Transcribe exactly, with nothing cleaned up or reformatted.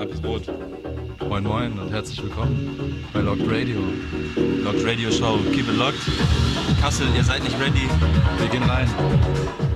Scharfes Brot. Moin Moin und herzlich willkommen bei Locked Radio. Locked Radio Show. Keep it locked. Kassel, ihr seid nicht ready. Wir gehen rein.